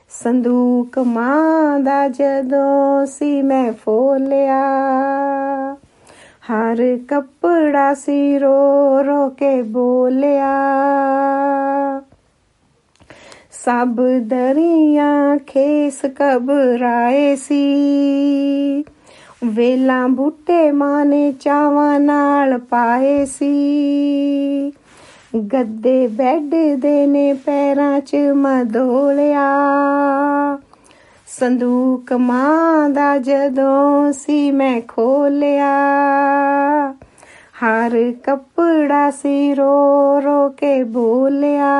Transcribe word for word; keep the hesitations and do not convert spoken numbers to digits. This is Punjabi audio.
ਸੰਦੂਕ ਮਾਂ ਦਾ ਜਦੋਂ ਸੀ ਮੈਂ ਫੋਲਿਆ, ਹਰ ਕੱਪੜਾ ਸੀ ਰੋ ਰੋ ਕੇ ਬੋਲਿਆ। ਸਭ ਦਰੀਆਂ ਖੇਸ ਘਬਰਾਏ ਸੀ, ਵੇਲਾਂ ਬੂਟੇ ਮਾਂ ਨੇ ਚਾਵਾਂ ਨਾਲ ਪਾਏ ਸੀ। ਗੱਦੇ ਬੈੱਡ ਦੇ ਨੇ ਪੈਰਾਂ 'ਚ ਮਧੋਲਿਆ, ਸੰਦੂਕ ਮਾਂ ਦਾ ਜਦੋਂ ਸੀ ਮੈਂ ਖੋਲਿਆ। ਹਰ ਕੱਪੜਾ ਸੀ ਰੋ ਰੋ ਕੇ ਬੋਲਿਆ।